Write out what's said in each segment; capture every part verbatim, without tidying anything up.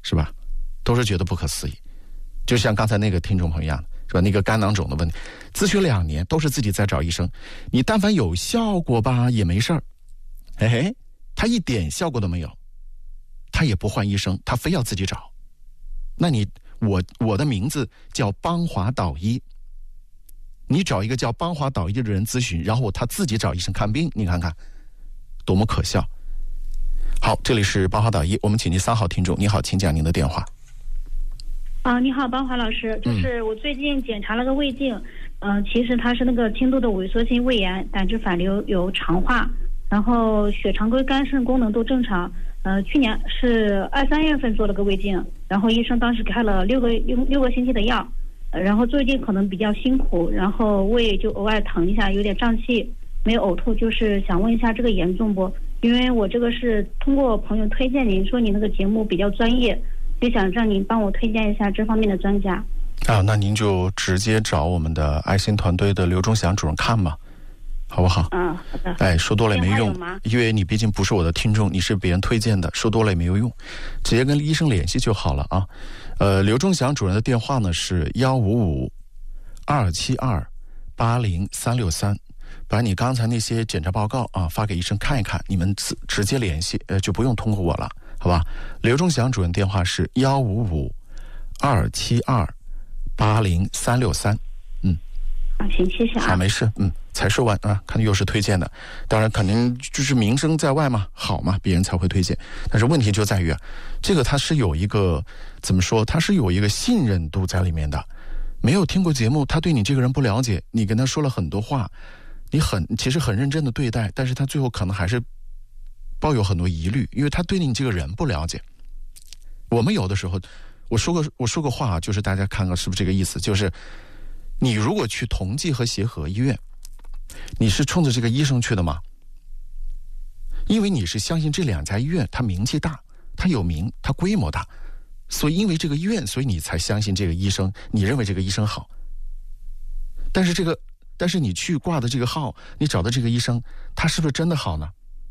是吧？都是觉得不可思议。就像刚才那个听众朋友一样，是吧？那个肝囊肿的问题，咨询两年都是自己在找医生，你但凡有效果吧也没事儿，嘿嘿，他一点效果都没有，他也不换医生，他非要自己找。那你我我的名字叫邦华导医，你找一个叫邦华导医的人咨询，然后他自己找医生看病，你看看多么可笑。好，这里是邦华导医，我们请您三号听众，你好，请讲您的电话。 啊，你好，邦华老师，就是我最近检查了个胃镜，嗯、呃，其实它是那个轻度的萎缩性胃炎，胆汁反流有肠化，然后血常规、肝肾功能都正常。呃，去年是二三月份做了个胃镜，然后医生当时开了六个六六个星期的药，呃，然后最近可能比较辛苦，然后胃就偶尔疼一下，有点胀气，没有呕吐，就是想问一下这个严重不？因为我这个是通过朋友推荐您，说你那个节目比较专业。就想让您帮我推荐一下这方面的专家啊，那您就直接找我们的爱心团队的刘忠祥主任看吧，好不好？ 嗯，好的。 哎，说多了也没用，因为你毕竟不是我的听众，你是别人推荐的，说多了也没有用，直接跟医生联系就好了啊。呃，刘忠祥主任的电话呢是幺五五二七二八零三六三，把你刚才那些检查报告啊发给医生看一看，你们直直接联系，呃，就不用通过我了。好吧，刘忠祥主任电话是幺五五二七二八零三六三。嗯， 啊，行，谢谢啊。 好，没事，嗯，才说完啊，看又是推荐的，当然肯定就是名声在外嘛，好嘛，别人才会推荐。但是问题就在于啊，这个它是有一个怎么说，它是有一个信任度在里面的。没有听过节目，他对你这个人不了解，你跟他说了很多话，你很其实很认真的对待，但是他最后可能还是抱有很多疑虑，因为他对你这个人不了解。我们有的时候，我说个我说个话，就是大家看看是不是这个意思，就是你如果去同济和协和医院，你是冲着这个医生去的吗？因为你是相信这两家医院它名气大，它有名，它规模大，所以因为这个医院，所以你才相信这个医生，你认为这个医生好。但是这个但是你去挂的这个号，你找的这个医生，他是不是真的好呢？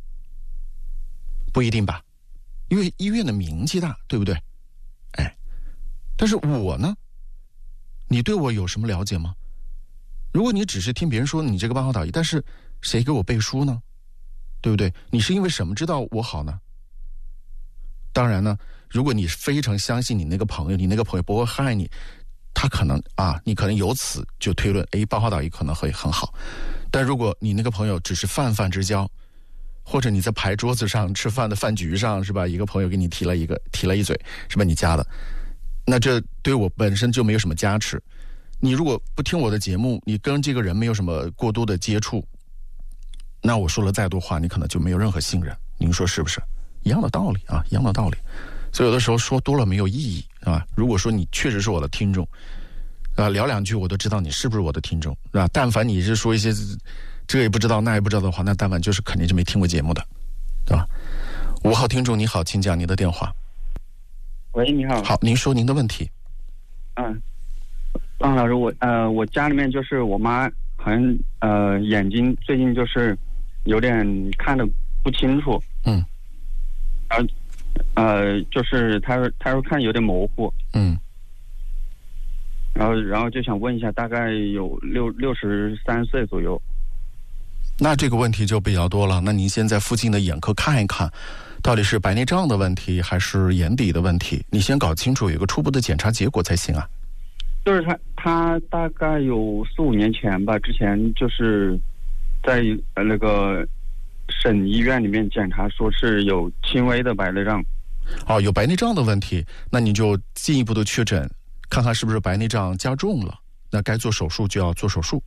不一定吧，因为医院的名气大，对不对？哎，但是我呢，你对我有什么了解吗？如果你只是听别人说你这个邦华导医，但是谁给我背书呢？对不对？你是因为什么知道我好呢？当然呢，如果你非常相信你那个朋友，你那个朋友不会害你，他可能啊，你可能由此就推论，哎，邦华导医可能会很好。但如果你那个朋友只是泛泛之交，或者你在牌桌子上吃饭的饭局上，是吧？一个朋友给你提了一个提了一嘴，是吧？你加的，那这对我本身就没有什么加持。你如果不听我的节目，你跟这个人没有什么过多的接触，那我说了再多话，你可能就没有任何信任。您说是不是？一样的道理啊，一样的道理。所以有的时候说多了没有意义啊。如果说你确实是我的听众啊，聊两句我都知道你是不是我的听众啊。但凡你是说一些这也不知道那也不知道的话，那但凡就是肯定是没听过节目的，对吧？五号听众你好，请讲您的电话。 喂，你好。 好，您说您的问题。 嗯，邦老师，我呃，我家里面就是我妈好像呃眼睛最近就是有点看得不清楚。 嗯。 然后呃，就是她说她说看有点模糊。 嗯。 然后然后就想问一下，大概有六六十三岁左右。 那这个问题就比较多了。那您先在附近的眼科看一看，到底是白内障的问题还是眼底的问题？你先搞清楚，有一个初步的检查结果才行啊。 就是他，他大概有四五年前吧，之前就是在呃那个省医院里面检查，说是有轻微的白内障。 哦，有白内障的问题，那你就进一步的确诊，看看是不是白内障加重了，那该做手术就要做手术。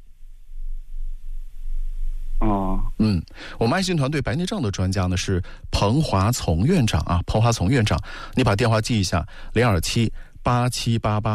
哦， 嗯，我们爱心团队白内障的专家呢是彭华从院长啊，彭华从院长，你把电话记一下，零二七八七八八，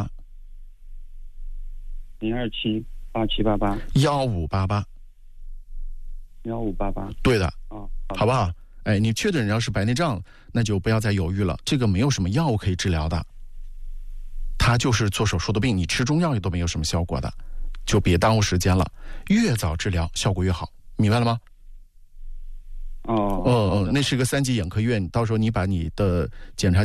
零二七八七八八幺五八八， 幺五八八， 对的， 哦， 好不好？哎，你确诊要是白内障，那就不要再犹豫了，这个没有什么药物可以治疗的，它就是做手术的病，你吃中药也都没有什么效果的，就别耽误时间了，越早治疗效果越好。明白了吗？ 哦， 哦哦，那是个三级眼科院，到时候你把你的检查